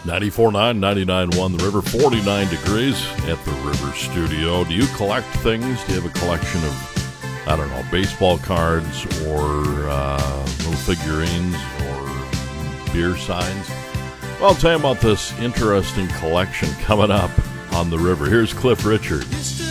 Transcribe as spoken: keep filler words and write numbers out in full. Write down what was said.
ninety-four point nine, ninety-nine point one The River, forty-nine degrees at the River Studio. Do you collect things? Do you have a collection of, I don't know, baseball cards or uh, little figurines or beer signs? Well, I'll tell you about this interesting collection coming up on the River. Here's Cliff Richard.